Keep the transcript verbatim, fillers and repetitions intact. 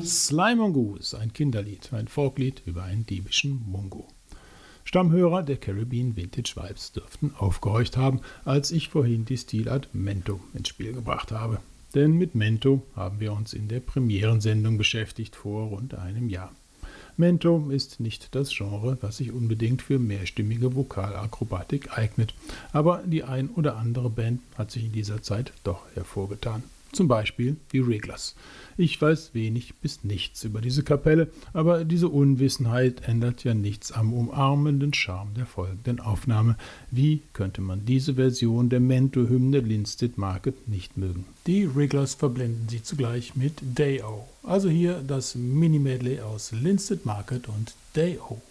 Sly Mongoose, ein Kinderlied, ein Folklied über einen diebischen Mungo. Stammhörer der Caribbean Vintage Vibes dürften aufgehorcht haben, als ich vorhin die Stilart Mento ins Spiel gebracht habe. Denn mit Mento haben wir uns in der Premierensendung beschäftigt vor rund einem Jahr. Mento ist nicht das Genre, was sich unbedingt für mehrstimmige Vokalakrobatik eignet, aber die ein oder andere Band hat sich in dieser Zeit doch hervorgetan. Zum Beispiel die Wrigglers. Ich weiß wenig bis nichts über diese Kapelle, aber diese Unwissenheit ändert ja nichts am umarmenden Charme der folgenden Aufnahme. Wie könnte man diese Version der Mento-Hymne Linstead Market nicht mögen? Die Wrigglers verblenden sie zugleich mit Day-O. Also hier das Mini-Medley aus Linstead Market und Day-O.